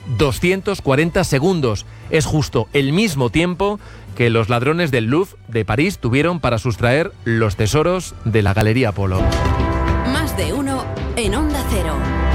240 segundos. Es justo el mismo tiempo que los ladrones del Louvre de París tuvieron para sustraer los tesoros de la Galería Polo. Más de uno en Onda Cero.